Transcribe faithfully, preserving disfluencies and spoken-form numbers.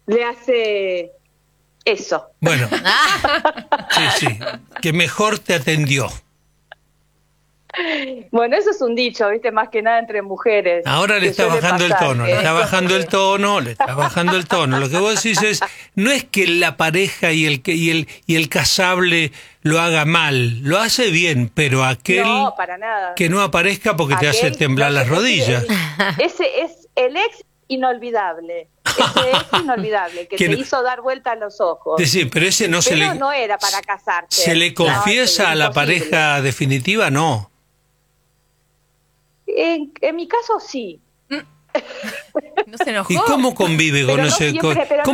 le hace eso. Bueno, sí, sí, que mejor te atendió. Bueno, eso es un dicho, viste, más que nada entre mujeres. Ahora le está bajando el tono, le está bajando el tono, le está bajando el tono. Lo que vos decís es, no es que la pareja y el y el y el casable lo haga mal, lo hace bien, pero aquel no, para nada. que no aparezca porque aquel, te hace temblar no, las rodillas. Ese es el ex inolvidable. Ese ex inolvidable que, que te no, hizo dar vuelta a los ojos. Sí, pero ese no pero se le no era para casarse. ¿Se le confiesa no, a la pareja definitiva? No. En, en mi caso sí. ¿No se enojó? ¿Y cómo convive con pero ese? No siempre, pero